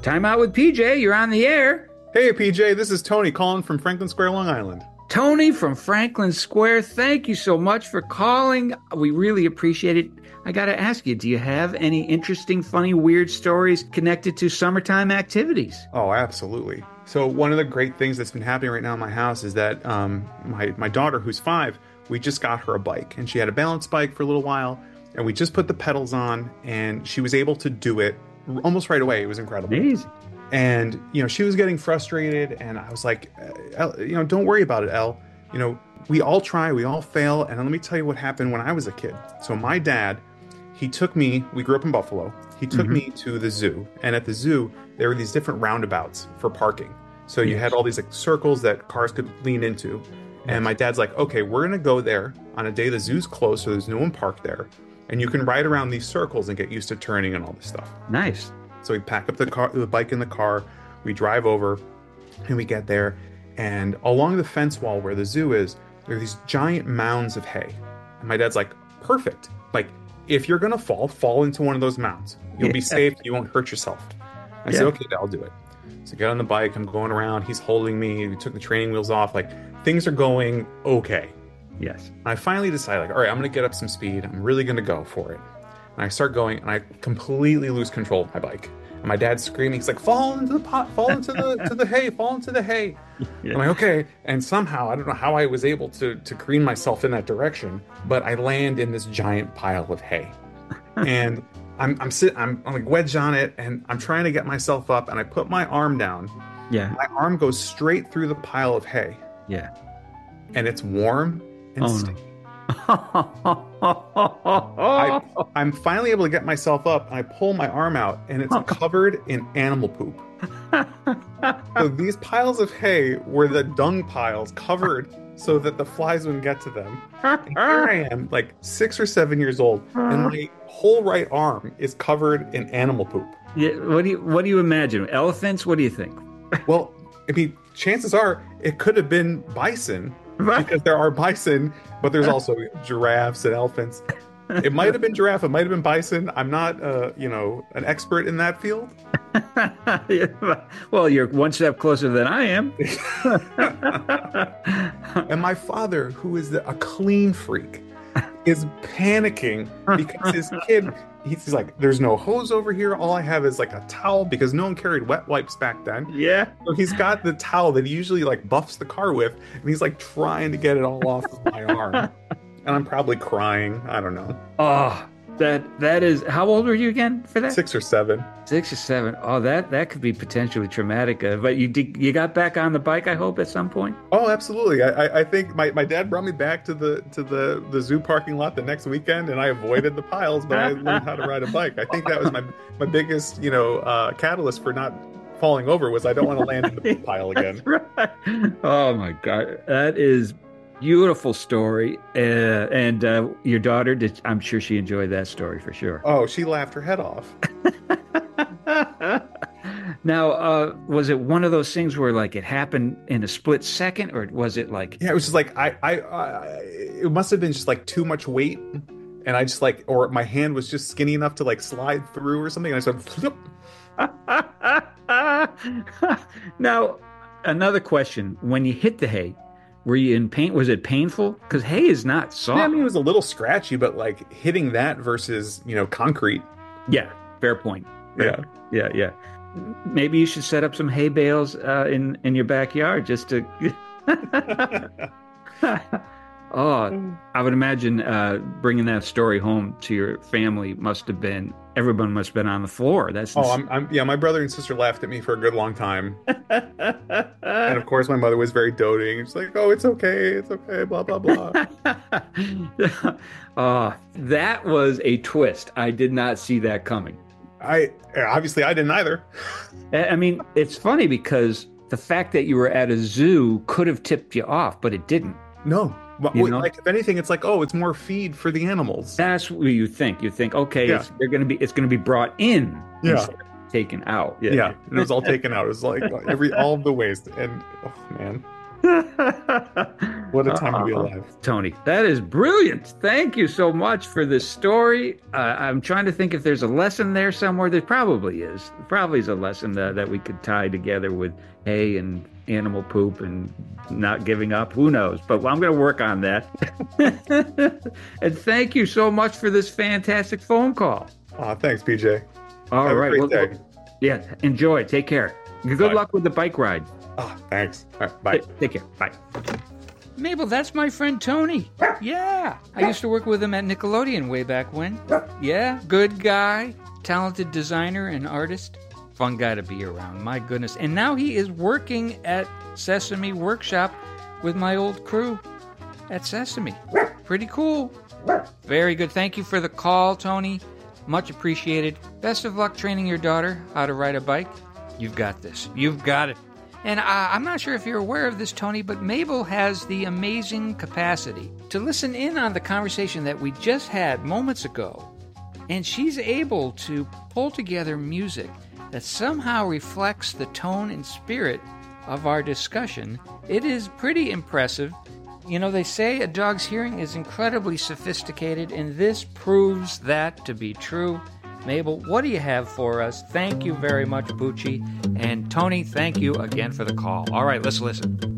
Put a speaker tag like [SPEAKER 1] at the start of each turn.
[SPEAKER 1] Time out with PJ. You're on the air.
[SPEAKER 2] Hey, PJ, this is Tony calling from Franklin Square, Long Island.
[SPEAKER 1] Tony from Franklin Square, thank you so much for calling. We really appreciate it. I got to ask you, do you have any interesting, funny, weird stories connected to summertime activities?
[SPEAKER 2] Oh, absolutely. So one of the great things that's been happening right now in my house is that my daughter, who's 5, we just got her a bike. And she had a balance bike for a little while. And we just put the pedals on. And she was able to do it almost right away. It was incredible.
[SPEAKER 1] Amazing.
[SPEAKER 2] And, she was getting frustrated. And I was like, don't worry about it, Elle. We all try. We all fail. And let me tell you what happened when I was a kid. So my dad, he took me, we grew up in Buffalo. He took me to the zoo. And at the zoo, there were these different roundabouts for parking. So you had all these like circles that cars could lean into. And my dad's like, okay, we're going to go there on a day the zoo's closed, so there's no one parked there. And you can ride around these circles and get used to turning and all this stuff.
[SPEAKER 1] Nice.
[SPEAKER 2] So we pack up the bike in the car, we drive over, and we get there. And along the fence wall where the zoo is, there are these giant mounds of hay. And my dad's like, perfect. Like, if you're going to fall into one of those mounds. You'll be safe. You won't hurt yourself. I said, okay, I'll do it. So I get on the bike. I'm going around. He's holding me. We took the training wheels off. Like, things are going okay.
[SPEAKER 1] Yes.
[SPEAKER 2] And I finally decide, like, all right, I'm going to get up some speed. I'm really going to go for it. And I start going, and I completely lose control of my bike. And my dad's screaming. He's like, fall into the pot, fall into the hay, fall into the hay. Yeah. I'm like, okay. And somehow, I don't know how I was able to careen myself in that direction, but I land in this giant pile of hay. And I'm like wedged on it, and I'm trying to get myself up, and I put my arm down.
[SPEAKER 1] Yeah.
[SPEAKER 2] My arm goes straight through the pile of hay.
[SPEAKER 1] Yeah.
[SPEAKER 2] And it's warm and sticky.
[SPEAKER 1] No.
[SPEAKER 2] I'm finally able to get myself up, and I pull my arm out, and it's covered in animal poop. So these piles of hay were the dung piles covered so that the flies wouldn't get to them. And here I am, like 6 or 7 years old, and my whole right arm is covered in animal poop.
[SPEAKER 1] Yeah, what do you imagine? Elephants? What do you think?
[SPEAKER 2] Well, I mean, chances are it could have been bison, because there are bison, but there's also giraffes and elephants. It might have been giraffe. It might have been bison. I'm not, an expert in that field.
[SPEAKER 1] Well, you're one step closer than I am.
[SPEAKER 2] And my father, who is a clean freak, is panicking because his kid, he's like, there's no hose over here. All I have is like a towel, because no one carried wet wipes back then.
[SPEAKER 1] Yeah.
[SPEAKER 2] So he's got the towel that he usually like buffs the car with, and he's like trying to get it all off of my arm. And I'm probably crying. I don't know.
[SPEAKER 1] Oh, that is, how old were you again for that?
[SPEAKER 2] 6 or 7.
[SPEAKER 1] 6 or 7. Oh, that could be potentially traumatic. But you got back on the bike, I hope, at some point?
[SPEAKER 2] Oh, absolutely. I think my dad brought me back to the zoo parking lot the next weekend, and I avoided the piles, but I learned how to ride a bike. I think that was my biggest, catalyst for not falling over, was I don't want to land in the pile again.
[SPEAKER 1] Right. Oh my God. That is beautiful story. And your daughter, I'm sure she enjoyed that story for sure.
[SPEAKER 2] Oh, she laughed her head off.
[SPEAKER 1] Now, was it one of those things where like it happened in a split second, or was it like...
[SPEAKER 2] Yeah, it was just like, it must have been just like too much weight. And I just like, or my hand was just skinny enough to like slide through or something. And I said, flip.
[SPEAKER 1] Now, another question. When you hit the hay, were you in pain? Was it painful? Because hay is not soft.
[SPEAKER 2] Yeah, I mean, it was a little scratchy, but like hitting that versus, concrete.
[SPEAKER 1] Yeah, fair point.
[SPEAKER 2] Yeah.
[SPEAKER 1] Yeah. Maybe you should set up some hay bales in your backyard just to... Oh, I would imagine bringing that story home to your family everyone must have been on the floor.
[SPEAKER 2] My brother and sister laughed at me for a good long time. And of course, my mother was very doting. She's like, oh, it's okay, blah, blah, blah.
[SPEAKER 1] That was a twist. I did not see that coming.
[SPEAKER 2] Obviously, I didn't either.
[SPEAKER 1] I mean, it's funny because the fact that you were at a zoo could have tipped you off, but it didn't.
[SPEAKER 2] No. Like, if anything, it's like, oh, it's more feed for the animals.
[SPEAKER 1] That's what you think. You think, okay, it's going to be brought in instead of taken out.
[SPEAKER 2] Yeah. It was all taken out. It was like all of the waste. And, oh, man. What a time to be alive.
[SPEAKER 1] Tony, that is brilliant. Thank you so much for this story. I'm trying to think if there's a lesson there somewhere. There probably is. There probably is a lesson that we could tie together with hay and animal poop and not giving up. Who knows? But I'm going to work on that. And thank you so much for this fantastic phone call.
[SPEAKER 2] Thanks, PJ.
[SPEAKER 1] All
[SPEAKER 2] Have
[SPEAKER 1] right.
[SPEAKER 2] a great day.
[SPEAKER 1] Yeah, enjoy. Take care. Good
[SPEAKER 2] Bye.
[SPEAKER 1] luck with the bike ride.
[SPEAKER 2] Thanks. All right, bye.
[SPEAKER 1] Take care. Bye. Mabel, that's my friend Tony. Yeah. I used to work with him at Nickelodeon way back when. Yeah, good guy, talented designer and artist. Fun guy to be around, my goodness. And now he is working at Sesame Workshop with my old crew at Sesame. Pretty cool. Very good. Thank you for the call, Tony. Much appreciated. Best of luck training your daughter how to ride a bike. You've got this. You've got it. And I'm not sure if you're aware of this, Tony, but Mabel has the amazing capacity to listen in on the conversation that we just had moments ago. And she's able to pull together music that somehow reflects the tone and spirit of our discussion. It is pretty impressive. You know, they say a dog's hearing is incredibly sophisticated, and this proves that to be true. Mabel, what do you have for us? Thank you very much, Bucci. And Tony, thank you again for the call. All right, let's listen.